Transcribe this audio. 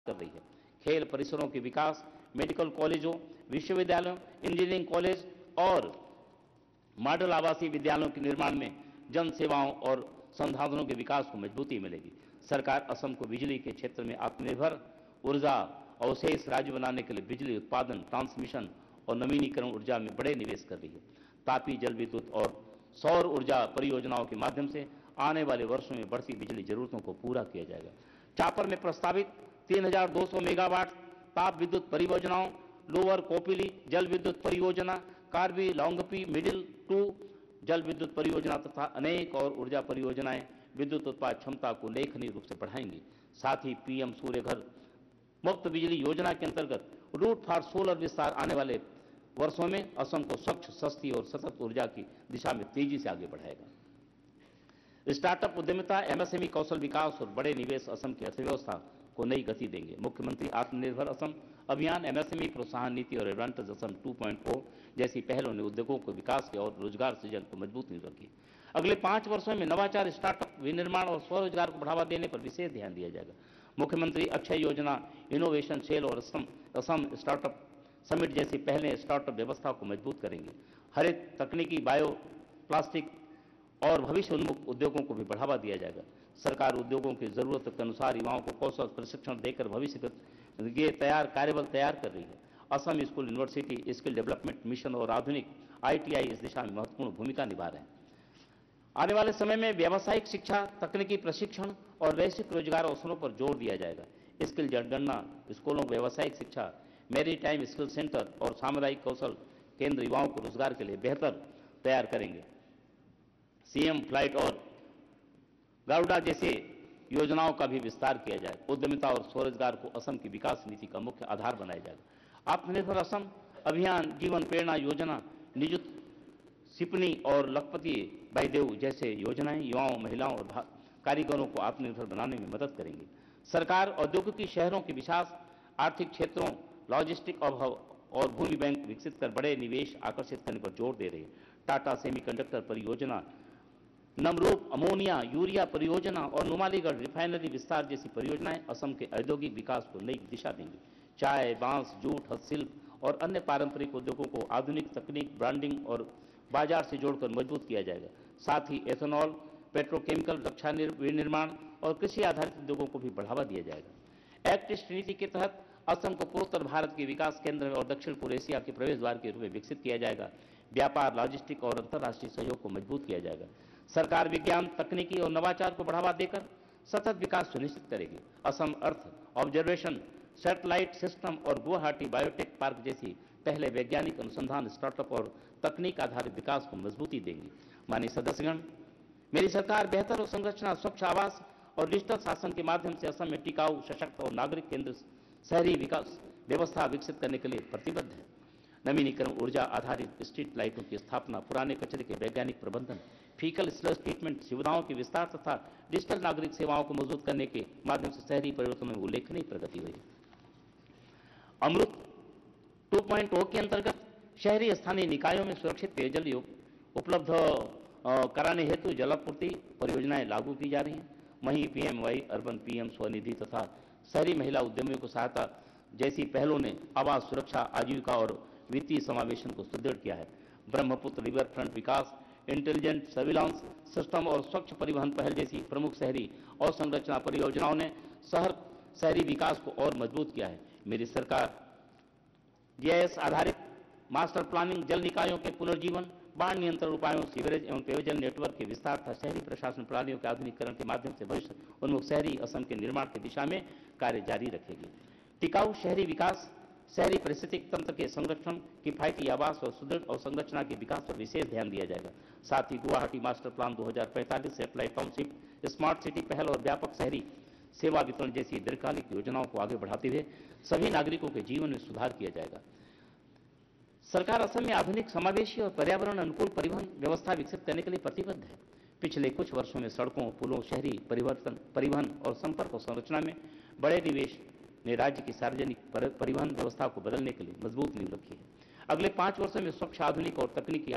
कर रही है। खेल परिसरों के विकास, मेडिकल कॉलेजों, विश्वविद्यालयों, इंजीनियरिंग कॉलेज और मॉडल आवासीय विद्यालयों के निर्माण में जन सेवाओं और संसाधनों के विकास को मजबूती मिलेगी। सरकार असम को बिजली के क्षेत्र में आत्मनिर्भर ऊर्जा अवशेष राज्य बनाने के लिए बिजली उत्पादन, ट्रांसमिशन और नवीनीकरण ऊर्जा में बड़े निवेश कर रही है। तापी जल विद्युत और सौर ऊर्जा परियोजनाओं के माध्यम से आने वाले वर्षों में बढ़ती बिजली जरूरतों को पूरा किया जाएगा। चापर में प्रस्तावित 3200 मेगावाट ताप विद्युत परियोजनाओं, लोअर कोपिली जल विद्युत परियोजना, कार्बी लॉन्गपी मिडिल 2 जल विद्युत परियोजना तथा अनेक और ऊर्जा परियोजनाएं विद्युत उत्पादन क्षमता को उल्लेखनीय रूप से बढ़ाएंगी। साथ ही पीएम सूर्य घर मुफ्त बिजली योजना के अंतर्गत रूट फॉर सोलर विस्तार आने वाले वर्षों में असम को स्वच्छ, सस्ती और सतत ऊर्जा की दिशा में तेजी से आगे बढ़ाएगा। स्टार्टअप उद्यमिता, एमएसएमई कौशल विकास और बड़े निवेश असम की अर्थव्यवस्था को नई गति देंगे। मुख्यमंत्री आत्मनिर्भर असम अभियान, एमएसएमई प्रोत्साहन नीति और एडवांटेज असम 2.0 जैसी पहलों ने उद्योगों के विकास के और रोजगार सृजन को मजबूत नहीं रखी। अगले 5 वर्षों में नवाचार, स्टार्टअप, विनिर्माण और स्वरोजगार को बढ़ावा देने पर विशेष ध्यान दिया जाएगा। मुख्यमंत्री अक्षय योजना, इनोवेशन सेल और असम स्टार्टअप समिट जैसी पहले स्टार्टअप व्यवस्था को मजबूत करेंगे। हरित तकनीकी, बायो प्लास्टिक और भविष्य उन्मुख उद्योगों को भी बढ़ावा दिया जाएगा। सरकार उद्योगों की जरूरत के अनुसार युवाओं को कौशल प्रशिक्षण देकर भविष्य के कार्यबल तैयार कर रही है। Assam school university skill development mission और आधुनिक आईटीआई इस दिशा में महत्वपूर्ण भूमिका निभा रहे हैं। आने वाले समय में व्यावसायिक शिक्षा, तकनीकी प्रशिक्षण और वैश्विक रोजगार अवसरों पर जोर दिया जाएगा। स्किल जनगणना स्कूलों, व्यावसायिक शिक्षा, मैरीटाइम स्किल सेंटर और सामुदायिक कौशल केंद्र युवाओं को रोजगार के लिए बेहतर तैयार करेंगे। सीएम फ्लाइट और गारुडा जैसे योजनाओं का भी विस्तार किया जाए। उद्यमिता और स्वरोजगार को असम की विकास नीति का मुख्य आधार बनाया जाएगा। आत्मनिर्भर असम अभियान, जीवन प्रेरणा योजना, निजुत सिपनी और लखपति बाईदेव जैसे योजनाएं युवाओं, महिलाओं और कारीगरों को आत्मनिर्भर बनाने में मदद करेंगी। सरकार औद्योगिक शहरों के विकास, आर्थिक क्षेत्रों, लॉजिस्टिक और भूमि बैंक विकसित कर बड़े निवेश आकर्षित करने पर जोर दे रही है। टाटा सेमीकंडक्टर परियोजना, नमरूप अमोनिया यूरिया परियोजना और नुमालीगढ़ रिफाइनरी विस्तार जैसी परियोजनाएं असम के औद्योगिक विकास को नई दिशा देंगी। चाय, बांस, जूट, हस्तशिल्प और अन्य पारंपरिक उद्योगों को आधुनिक तकनीक, ब्रांडिंग और बाजार से जोड़कर मजबूत किया जाएगा। साथ ही एथेनॉल, पेट्रोकेमिकल, रक्षा विनिर्माण और कृषि आधारित उद्योगों को भी बढ़ावा दिया जाएगा। एक्ट ईस्ट नीति के तहत असम को पूर्वोत्तर भारत के विकास केंद्र और दक्षिण पूर्व एशिया के प्रवेश द्वार के रूप में विकसित किया जाएगा। व्यापार, लॉजिस्टिक और अंतर्राष्ट्रीय सहयोग को मजबूत किया जाएगा। सरकार विज्ञान, तकनीकी और नवाचार को बढ़ावा देकर सतत विकास सुनिश्चित करेगी। Assam earth observation satellite system और गुवाहाटी बायोटेक पार्क जैसी पहले वैज्ञानिक अनुसंधान, स्टार्टअप और तकनीक आधारित विकास को मजबूती देंगी। माननीय सदस्यगण, मेरी सरकार बेहतर संरचना, स्वच्छ आवास और डिजिटल शासन के माध्यम से असम में टिकाऊ, सशक्त और नागरिक केंद्र शहरी विकास व्यवस्था विकसित करने के लिए प्रतिबद्ध है। नवीनीकरण ऊर्जा आधारित स्ट्रीट लाइटों की स्थापना, पुराने कचरे के वैज्ञानिक प्रबंधन, फीकल स्लज ट्रीटमेंट सुविधाओं के विस्तार तथा डिजिटल नागरिक सेवाओं को मजबूत करने के माध्यम से शहरी परिवर्तन में उल्लेखनीय प्रगति हुई। अमृत 2.0 के अंतर्गत शहरी स्थानीय निकायों में सुरक्षित पेयजल उपलब्ध कराने हेतु जलापूर्ति परियोजनाएं लागू की जा रही हैं। वहीं पीएमवाई अर्बन, पीएम स्वनिधि तथा शहरी महिला उद्यमियों को सहायता जैसी पहलों ने आवास सुरक्षा, आजीविका और वित्तीय समावेशन को सुदृढ़ किया है। ब्रह्मपुत्र रिवर फ्रंट विकास, इंटेलिजेंट सर्विलांस सिस्टम और स्वच्छ परिवहन पहल जैसी प्रमुख शहरी और संरचना परियोजनाओं ने शहरी विकास को और मजबूत किया है। मेरी सरकार जीआईएस आधारित मास्टर प्लानिंग, जल निकायों के पुनर्जीवन, बाढ़ नियंत्रण उपायों, सीवरेज एवं पेयजल नेटवर्क के विस्तार तथा शहरी प्रशासन प्रणालियों के आधुनिकीकरण के माध्यम से भविष्य उन्मुख शहरी असम के निर्माण की दिशा में कार्य जारी रखेगी। टिकाऊ शहरी विकास, शहरी पारिस्थितिक तंत्र के संरक्षण, किफायती आवास और सुदृढ़ अवसंरचना के विकास पर विशेष ध्यान दिया जाएगा। साथ ही Guwahati master plan 2045, satellite township, smart city पहल और व्यापक शहरी सेवा वितरण जैसी दीर्घकालिक योजनाओं को आगे बढ़ाते हुए सभी नागरिकों के जीवन में सुधार किया जाएगा। सरकार असम में आधुनिक, समावेशी और पर्यावरण अनुकूल परिवहन व्यवस्था विकसित करने के लिए प्रतिबद्ध है। पिछले कुछ वर्षों में सड़कों, पुलों, शहरी परिवहन और संपर्क और संरचना में बड़े निवेश ने राज्य की सार्वजनिक परिवहन व्यवस्था को बदलने के लिए मजबूत नींव रखी है। अगले 5 वर्षों में स्वच्छ, आधुनिक और तकनीकी